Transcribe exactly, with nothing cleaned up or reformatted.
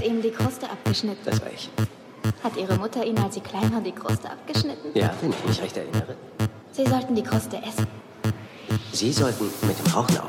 Ihnen die Kruste abgeschnitten? Das war ich. Hat Ihre Mutter Ihnen, als Sie klein waren, die Kruste abgeschnitten? Ja, wenn ich mich recht erinnere. Sie sollten die Kruste essen. Sie sollten mit dem Rauchen auf.